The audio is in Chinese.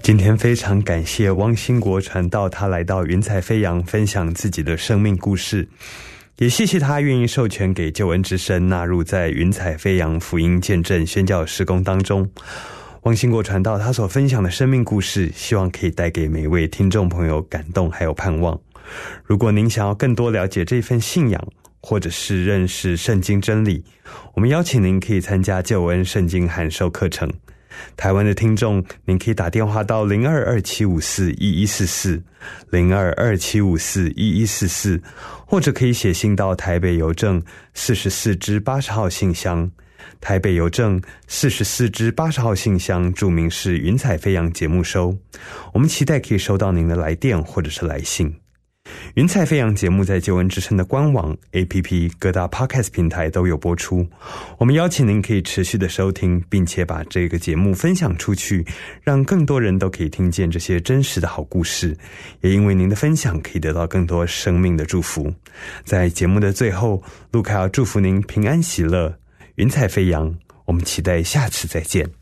今天非常感谢汪兴国传道，他来到云彩飞扬分享自己的生命故事，也谢谢他愿意授权给救恩之声纳入在云彩飞扬福音见证宣教事工当中。汪兴国传道他所分享的生命故事，希望可以带给每位听众朋友感动还有盼望。如果您想要更多了解这份信仰，或者是认识圣经真理，我们邀请您可以参加救恩圣经函授课程。台湾的听众，您可以打电话到0227541144 0227541144，或者可以写信到台北邮政44支80号信箱，台北邮政44支80号信箱，注明是云彩飞扬节目收。我们期待可以收到您的来电或者是来信。云彩飞扬节目在救恩之声的官网 APP 各大 Podcast 平台都有播出，我们邀请您可以持续的收听，并且把这个节目分享出去，让更多人都可以听见这些真实的好故事，也因为您的分享可以得到更多生命的祝福。在节目的最后，路卡要祝福您平安喜乐，云彩飞扬，我们期待下次再见。